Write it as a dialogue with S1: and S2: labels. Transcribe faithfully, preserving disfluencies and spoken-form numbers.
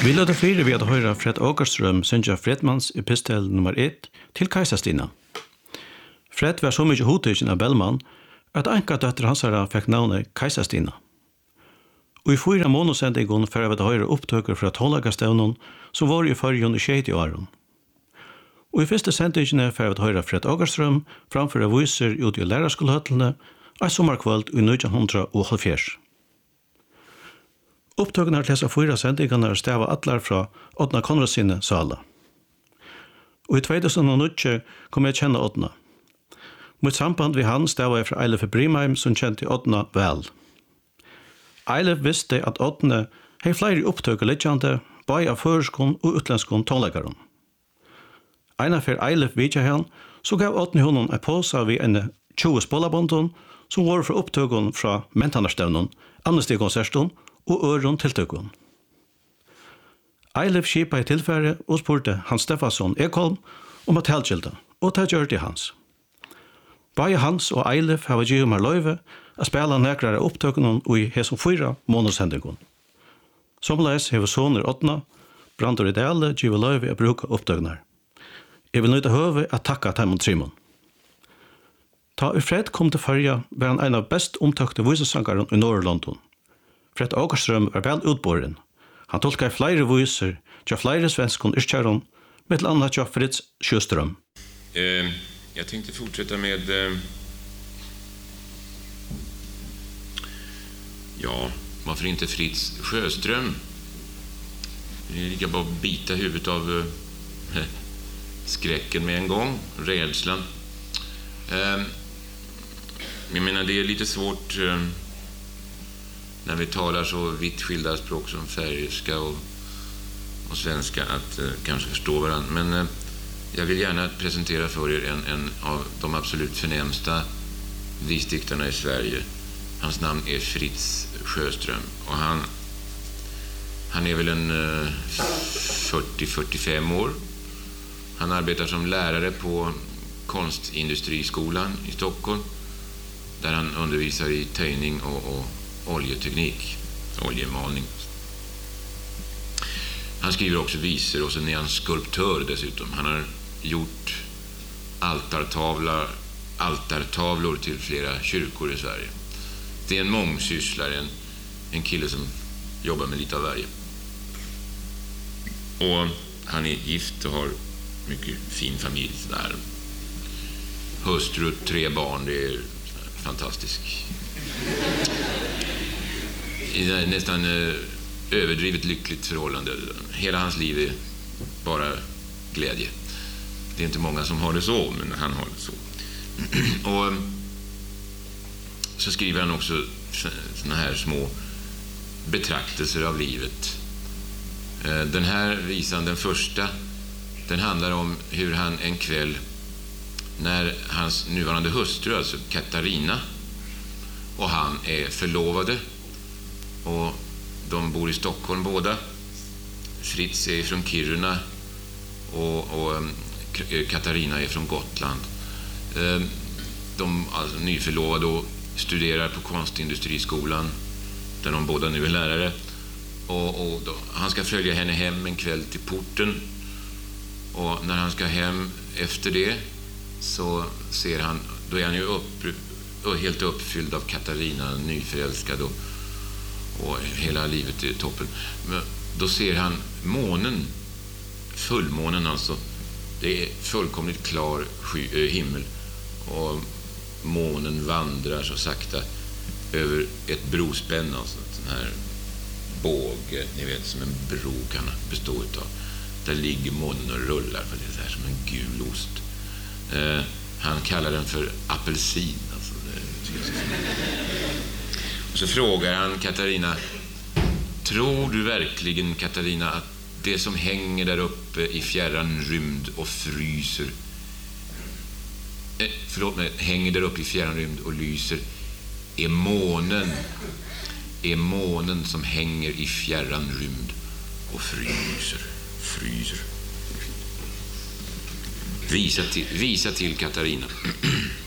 S1: Vi låter fyra vid att höra Fred Åkerström synja Fredmans epistel nummer ett till Kajsastina. Fred var så mycket hotigen av Bellman att anka dötter hans herra fick navnet Kajsastina. Og i fyra månadssändningen för att höra upptöker för att hålla stävnen som var i förrjun i tjugo åren. Og i första sändningen för att höra Fred Åkerström framföra viser ut i lärarskolhöttelne av sommarkvöld i nittonhundraåttiosex. Upptökene til disse fyra sendingene er stava atler fra Odna Konradsinne sala. Og i tjugohundranio kom jeg kjenne Odna. Mot samband ved han stava jeg fra Eilef Brimheim som kjente Odna vel. Eilef visste at Odna hei flere upptøker liggende, både av føreskon og utlenskon tonleggeren. Einar for Eilef vidja han, så gav Odna honom en påsa ved en tjue spålabonden som var fra upptøkken fra Mentanarstevnen, Amnesty-konserten og øren tiltøkken. Eilef skipa i tilfære og spurte Hans Steffansson Ekholm om at helgjelda, og det gjør det hans. Bare Hans og Eilef har givet meg løyve å spela nekrare opptøkken og i hesson fyra månedshendingen. Somleis hever soner Odna, Brandur Ideale, givet løyve å bruke opptøkkenar. Jeg vil nøyde høve å takka Taimund Trimon. Ta i Fred kom til Førja var han en av best omtøkte visesangaren i Norrlondon. Fred Åkerström var vel utboren. Han tolka i flere viser, tja flere svenskon yrkjæron, med til annet tja Fritz Sjöström.
S2: Eh, jag tänkte fortsätta med... Eh, ja, varför inte Fritz Sjöström? Det är lika bara att bita huvudet av eh, skräcken med en gång, rädslan. Eh, jag menar, det är lite svårt... Eh, när vi talar så vitt skilda språk som färöiska och, och svenska att eh, kanske förstå varandra. Men eh, jag vill gärna presentera för er en, en av de absolut förnämsta visdiktarna i Sverige. Hans namn är Fritz Sjöström och han, han är väl en eh, fyrtio till fyrtiofem år. Han arbetar som lärare på Konstindustriskolan i Stockholm där han undervisar i töjning och, och oljeteknik, oljemalning. Han skriver också visor och sen är han skulptör dessutom. Han har gjort altartavlar, altartavlor till flera kyrkor i Sverige. Det är en mångsysslare, en, en kille som jobbar med lite av varje. Och han är gift och har mycket fin familj där. Hustru och tre barn, det är fantastiskt. I nästan eh, överdrivet lyckligt förhållande. Hela hans liv är bara glädje. Det är inte många som har det så, men han har det så. Och så skriver han också såna här små betraktelser av livet. Den här visan, den första, den handlar om hur han en kväll när hans nuvarande hustru, alltså Katarina, och han är förlovade och de bor i Stockholm båda. Fritz är från Kiruna och, och Katarina är från Gotland. De alltså nyförlovade och studerar på Konstindustriskolan där de båda nu är lärare. Och, och då, han ska följa henne hem en kväll till porten. Och när han ska hem efter det så ser han, då är han ju upp, helt uppfylld av Katarina, nyförälskad och, och hela livet är toppen. Men då ser han månen, fullmånen alltså. Det är fullkomligt klar sky, äh, himmel och månen vandrar så sakta över ett brospänn, alltså en sån här båge, ni vet, som en bro kan bestå utav. Där ligger månen och rullar, för det är så här som en gul ost. Eh, han kallar den för apelsin, alltså. Och så frågar han Katarina: tror du verkligen, Katarina, att det som hänger där uppe i fjärran rymd och fryser eh, förlåt mig, hänger där uppe i fjärran rymd och lyser är månen är månen som hänger i fjärran rymd och fryser fryser visa till, visa till Katarina.